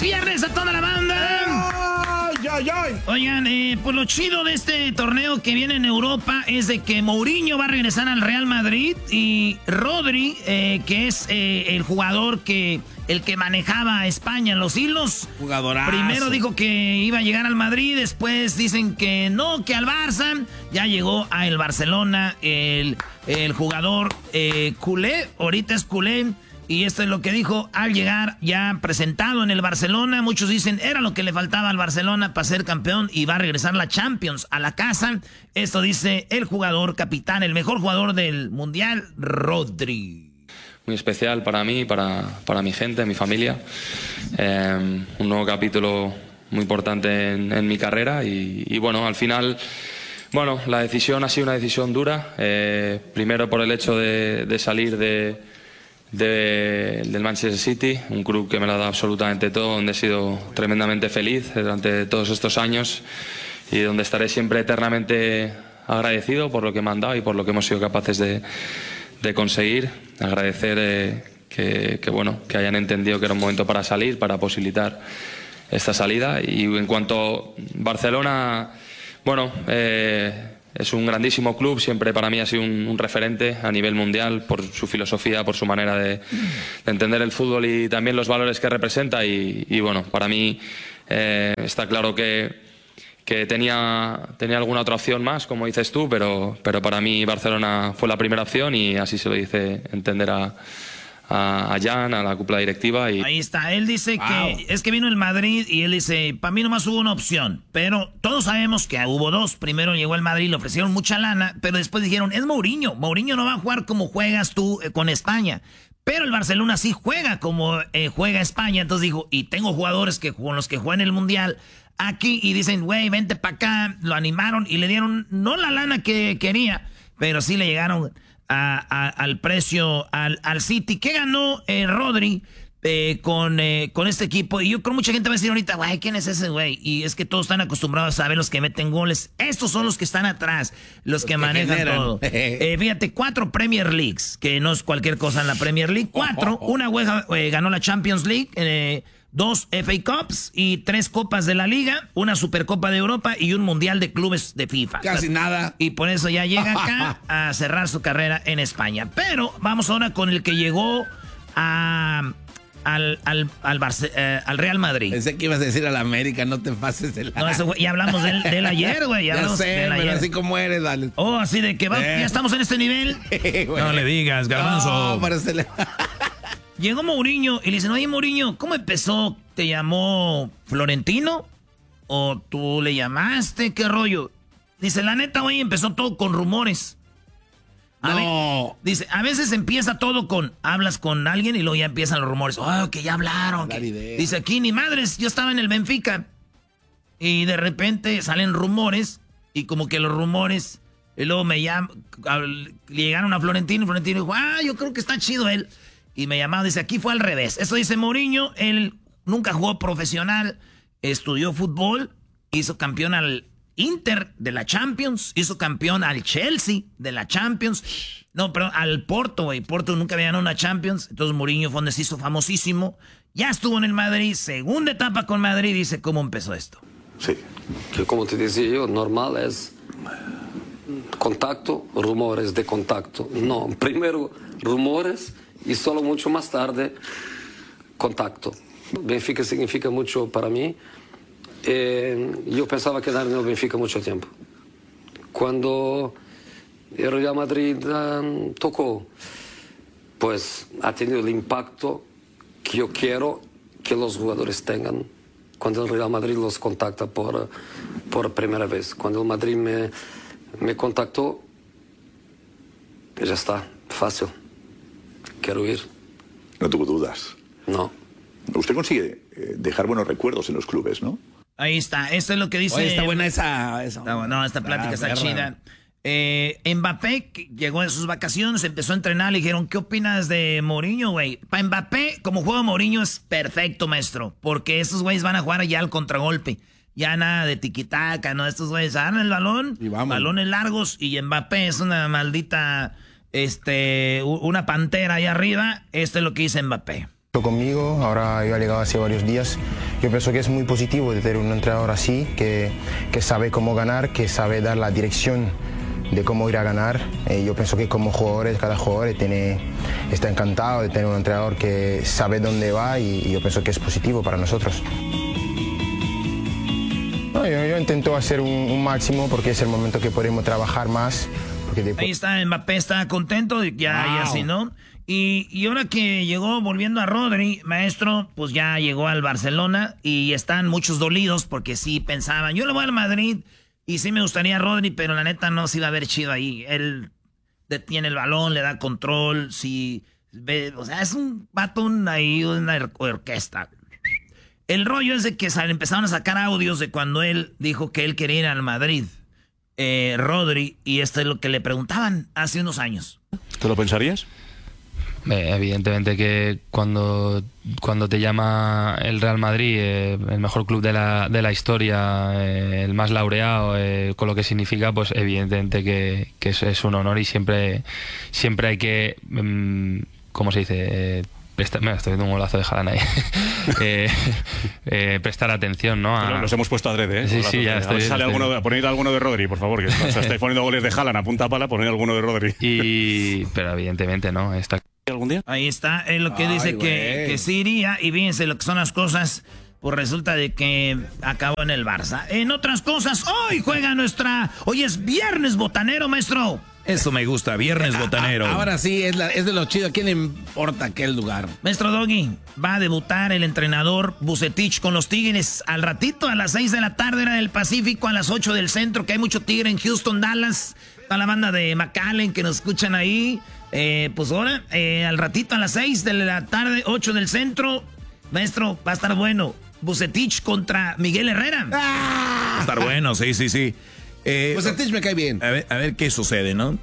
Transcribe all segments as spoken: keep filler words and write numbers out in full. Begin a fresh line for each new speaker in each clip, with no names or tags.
viernes a toda la banda.
Ay, ay, ay.
Oigan, eh, pues lo chido de este torneo que viene en Europa es de que Mourinho va a regresar al Real Madrid y Rodri, eh, que es eh, el jugador que el que manejaba a España en los hilos.
Jugadorazo.
Primero dijo que iba a llegar al Madrid, después dicen que no, que al Barça. Ya llegó a el Barcelona el, el jugador eh, culé, ahorita es culé. Y esto es lo que dijo al llegar ya presentado en el Barcelona. Muchos dicen era lo que le faltaba al Barcelona para ser campeón y va a regresar la Champions a la casa. Esto dice el jugador capitán, el mejor jugador del Mundial, Rodri.
Muy especial para mí, para, para mi gente, mi familia. Eh, un nuevo capítulo muy importante en, en mi carrera y, y bueno, al final, bueno, la decisión ha sido una decisión dura. Eh, primero por el hecho de, de salir de, de, del Manchester City, un club que me lo ha dado absolutamente todo, donde he sido tremendamente feliz durante todos estos años y donde estaré siempre eternamente agradecido por lo que me han dado y por lo que hemos sido capaces de de conseguir. Agradecer eh, que, que, bueno, que hayan entendido que era un momento para salir, para posibilitar esta salida. Y en cuanto a Barcelona, bueno, eh, es un grandísimo club, siempre para mí ha sido un, un referente a nivel mundial por su filosofía, por su manera de, de entender el fútbol y también los valores que representa. Y, y bueno, para mí eh, está claro que que tenía, tenía alguna otra opción más, como dices tú, pero, pero para mí Barcelona fue la primera opción y así se lo hice entender a, a, a Jan, a la cúpula directiva. Y...
Ahí está, él dice
Wow.
que es que vino el Madrid y él dice, para mí nomás hubo una opción, pero todos sabemos que hubo dos. Primero llegó el Madrid, le ofrecieron mucha lana, pero después dijeron, es Mourinho, Mourinho no va a jugar como juegas tú eh, con España. Pero el Barcelona sí juega como eh, juega España, entonces dijo, y tengo jugadores que con los que juegan el Mundial aquí y dicen, güey, vente para acá, lo animaron y le dieron no la lana que quería, pero sí le llegaron a, a, al precio al, al City. ¿Qué ganó eh, Rodri eh, con, eh, con este equipo? Y yo creo que mucha gente va a decir ahorita, güey, ¿quién es ese güey? Y es que todos están acostumbrados a ver los que meten goles. Estos son los que están atrás, los, los que, que manejan generan. todo. eh, fíjate, cuatro Premier Leagues, que no es cualquier cosa en la Premier League. Cuatro, oh, oh, oh. una güeja eh, ganó la Champions League, eh, dos F A Cups y tres Copas de la Liga, una Supercopa de Europa y un Mundial de Clubes de FIFA.
Casi nada.
Y por eso ya llega acá a cerrar su carrera en España. Pero vamos ahora con el que llegó a, al, al, al, Barce, eh, al Real Madrid.
Pensé que ibas a decir al América, no te pases de la...
No, eso, ya hablamos de él, de él ayer, güey. Ya,
ya sé,
de él
pero
ayer.
así como eres, dale.
Oh, así de que va, eh. ya estamos en este nivel.
No le digas, Garbanzo. No, parece...
Llegó Mourinho y le dicen, oye, Mourinho, ¿cómo empezó? ¿Te llamó Florentino? ¿O tú le llamaste? ¿Qué rollo? Dice, la neta, oye, empezó todo con rumores. A
no.
Ve, dice, a veces empieza todo con, hablas con alguien y luego ya empiezan los rumores. Oh, que ya hablaron. Que... Dice, aquí ni madres, yo estaba en el Benfica. Y de repente salen rumores y como que los rumores, y luego me llaman, llegaron a Florentino y Florentino dijo, ah, yo creo que está chido él. Y me llamaron, dice, aquí fue al revés. Eso dice Mourinho, él nunca jugó profesional, estudió fútbol, hizo campeón al Inter de la Champions, hizo campeón al Chelsea de la Champions, no, pero al Porto, güey, Porto nunca había ganado una Champions, entonces Mourinho fue donde se hizo famosísimo, ya estuvo en el Madrid, segunda etapa con Madrid, dice cómo empezó esto.
Sí, que como te decía yo, normal es contacto, rumores de contacto, no, primero rumores y solo mucho más tarde contacto. Benfica significa mucho para mí. Eh, yo pensaba quedarme en el Benfica mucho tiempo. Cuando el Real Madrid um, tocó, pues ha tenido el impacto que yo quiero que los jugadores tengan cuando el Real Madrid los contacta por, por primera vez. Cuando el Madrid me, me contactó, ya está, fácil. Quiero ir.
No tuvo dudas.
No.
Usted consigue eh, dejar buenos recuerdos en los clubes, ¿no?
Ahí está, esto es lo que dice...
Oye, está buena esa... esa
no, no, esta plática ah, está perra. chida. Eh, Mbappé llegó de sus vacaciones, empezó a entrenar, le dijeron, ¿qué opinas de Mourinho, güey? Para Mbappé, como juega Mourinho, es perfecto, maestro, porque esos güeyes van a jugar ya al contragolpe. Ya nada de tiquitaca, ¿no? Estos güeyes dan el balón, balones largos, y Mbappé es una maldita... Este, una pantera ahí arriba. Esto es lo que dice Mbappé.
Conmigo, ahora yo he llegado hace varios días Yo pienso que es muy positivo de tener un entrenador así, que, que sabe cómo ganar, que sabe dar la dirección de cómo ir a ganar. Eh, yo pienso que como jugadores, cada jugador tiene, está encantado de tener un entrenador que sabe dónde va y, y yo pienso que es positivo para nosotros. No, yo, yo intento hacer un, un máximo porque es el momento que podemos trabajar más. Porque después...
Ahí está, Mbappé está contento, ya, wow. ya así, ¿no? Y, y ahora que llegó, volviendo a Rodri, maestro, pues ya llegó al Barcelona y están muchos dolidos porque sí pensaban, yo le voy al Madrid y sí me gustaría Rodri, pero la neta no se iba a ver chido ahí. Él detiene el balón, le da control, sí, ve, o sea, es un vato ahí, una or orquesta. El rollo es de que empezaron a sacar audios de cuando él dijo que él quería ir al Madrid, eh, Rodri, y esto es lo que le preguntaban hace unos años.
¿Te lo pensarías?
Eh, evidentemente que cuando, cuando te llama el Real Madrid, eh, el mejor club de la, de la historia, eh, el más laureado, eh, con lo que significa, pues evidentemente que, que es, es un honor y siempre, siempre hay que, mm, ¿cómo se dice? Eh, Presta, mira, estoy viendo un golazo de Haaland ahí. eh, eh, prestar atención, ¿no? A...
Los hemos puesto adrede, ¿eh?
Sí, sí, ya estoy,
sale
estoy...
alguno, poned alguno de Rodri, por favor, que o sea, estáis poniendo goles de Haaland a punta pala, poned alguno de Rodri.
Y... Pero evidentemente, ¿no? Está...
¿Algún día?
Ahí está, es lo que Ay, dice que, que sí iría, y fíjense lo que son las cosas, pues resulta de que acabó en el Barça. En otras cosas, hoy juega nuestra... Hoy es viernes botanero, maestro.
Eso me gusta, viernes botanero.
Ahora sí, es, la, es de lo chido. ¿A quién le importa aquel lugar?
Maestro Doggy, va a debutar el entrenador Vucetich con los Tigres al ratito, a las seis de la tarde, era del Pacífico, a las ocho del centro, que hay mucho tigre en Houston, Dallas. Está la banda de McAllen que nos escuchan ahí. Eh, pues ahora, eh, al ratito, a las seis de la tarde, ocho del centro. Maestro, va a estar bueno. Vucetich contra Miguel Herrera.
¡Ah! Va a estar bueno, sí, sí, sí.
Eh, Vucetich me cae bien.
A ver, a ver qué sucede, ¿no?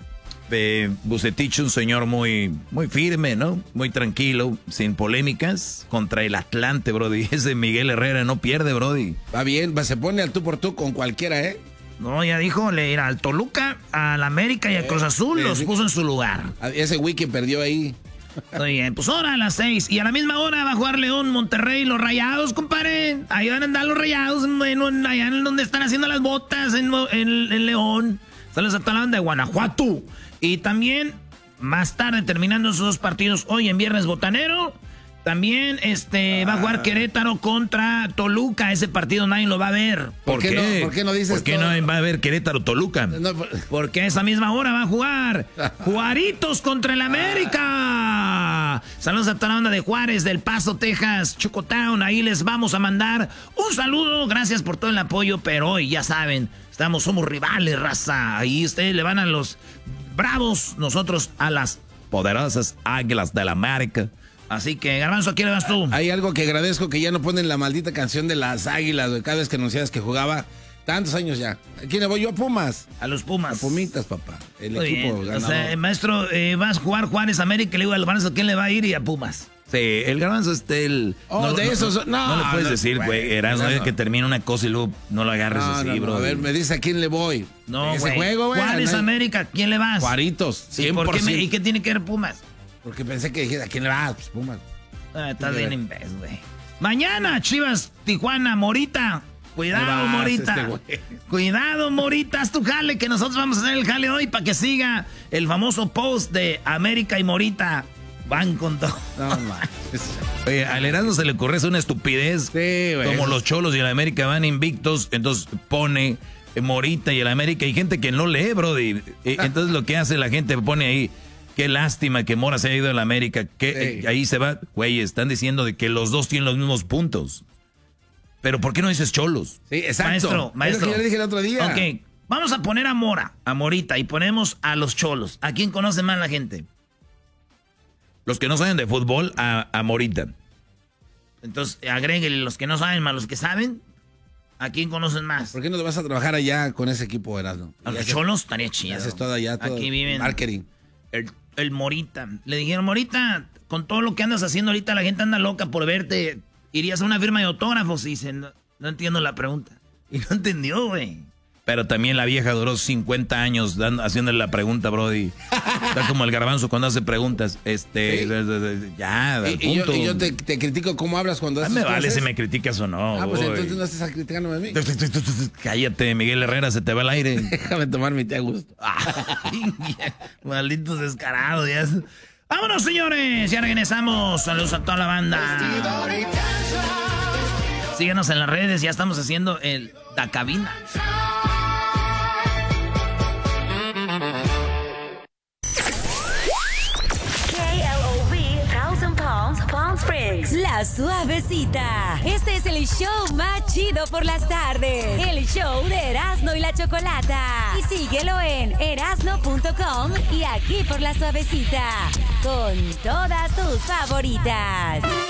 Eh, Vucetich, un señor muy, muy firme, ¿no? Muy tranquilo, sin polémicas, contra el Atlante, brody. Ese Miguel Herrera no pierde, brody.
Va bien, va, se pone al tú por tú con cualquiera, ¿eh?
No, ya dijo, le irá al Toluca, al América y a Cruz Azul, eh, los eh, puso en su lugar.
Ese wiki perdió ahí.
Muy bien, pues ahora a las seis. Y a la misma hora va a jugar León, Monterrey, los Rayados, compadre. Ahí van a andar los Rayados, en, en, allá en donde están haciendo las botas, en, en, en León. Saludos a toda la banda de Guanajuato. Y también, más tarde, terminando esos dos partidos, hoy en Viernes Botanero, también este, ah. va a jugar Querétaro contra Toluca. Ese partido nadie lo va a ver.
¿Por, ¿Por qué? qué?
No, ¿Por qué no dices
¿Por qué todo? No va a ver Querétaro-Toluca?
No, por...
Porque a esa misma hora va a jugar Juaritos contra el América. Saludos a toda la banda de Juárez, del Paso, Texas, Chocotown. Ahí les vamos a mandar un saludo. Gracias por todo el apoyo, pero hoy ya saben, estamos, somos rivales, raza. Ahí ustedes le van a los Bravos, nosotros a las poderosas Águilas del América. Así que, Garbanzo, ¿a quién le vas tú?
Hay algo que agradezco, que ya no ponen la maldita canción de las Águilas, güey, cada vez que anunciabas que jugaba. Tantos años ya. ¿A quién le voy yo? A Pumas.
A los Pumas.
A Pumitas, papá. El
Muy
equipo
bien.
ganador.
O sea, maestro, eh, vas a jugar Juárez América, le digo al Garbanzo, ¿quién le va a ir? Y a Pumas.
Sí, el Garbanzo es el...
Oh,
no,
de
no,
esos... No,
no, no le puedes
no,
decir, güey, Erasmo, no, no. que termina una cosa y luego no lo agarres
no,
así,
no,
bro.
A ver, me dice a quién le voy.
No,
ese juego, güey.
Juárez América, ¿quién le vas?
Juaritos, cien por ciento.
¿Y, por qué me, ¿Y qué tiene que ver Pumas?
Porque pensé que dijiste, ¿a quién le vas? Pues Pumas.
Ah, estás bien imbécil, güey. Mañana, Chivas, Tijuana, Morita. Cuidado, vas, Morita. Este Cuidado, Morita. Haz tu jale, que nosotros vamos a hacer el jale hoy para que siga el famoso post de América y Morita. Van con todo.
No, manches.
Oye, al Erasmo se le ocurre una estupidez.
Sí, güey.
Como los Cholos y el América van invictos, entonces pone Morita y el América. Hay gente que no lee, bro. Y, y, ah. Entonces lo que hace la gente pone ahí, qué lástima que Mora se haya ido a la América. Que sí. Ahí se va. Güey, están diciendo de que los dos tienen los mismos puntos. Pero ¿por qué no dices Cholos?
Sí, exacto.
Maestro, maestro.
Es lo que yo le dije el otro día.
Ok, vamos a poner a Mora, a Morita, y ponemos a los Cholos. ¿A quién conoce más la gente?
Los que no saben de fútbol, a, a Morita.
Entonces, agréguenle los que no saben más los que saben. ¿A quién conocen más?
¿Por qué no te vas a trabajar allá con ese equipo, Erasmo?
A los Cholos estaría chido.
Haces todo allá, todo.
Aquí viven.
Marketing.
El, el Morita. Le dijeron, Morita, con todo lo que andas haciendo ahorita, la gente anda loca por verte. ¿Irías a una firma de autógrafos? Y dice, no, no entiendo la pregunta. Y no entendió, güey.
Pero también la vieja duró cincuenta años dando, haciéndole la pregunta, Brody. Está como el garbanzo cuando hace preguntas. Este, ¿sí? Ya, al
y,
punto.
Y yo, y yo te, te critico cómo hablas cuando
haces. Me vale si me criticas o no.
Ah, pues
boy.
entonces no estás criticándome a mí.
Cállate, Miguel Herrera, se te va el aire.
Déjame tomar mi té a gusto.
Malditos descarados. Ya. Vámonos, señores. Ya regresamos. Saludos a toda la banda. Síguenos en las redes. Ya estamos haciendo el Da Cabina.
Palm Springs. La Suavecita. Este es el show más chido por las tardes. El show de Erasmo y la Chocolata. Y síguelo en erasmo punto com y aquí por La Suavecita. Con todas tus favoritas.